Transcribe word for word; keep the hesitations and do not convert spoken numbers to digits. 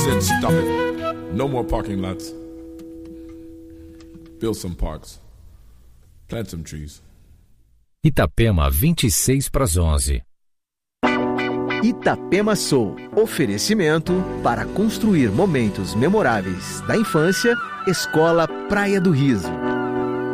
said stop it. No more parking lots. Build some parks. Plant some trees. Itapema, vinte e seis para as onze. Itapema Soul. Oferecimento para construir momentos memoráveis da infância. Escola Praia do Riso.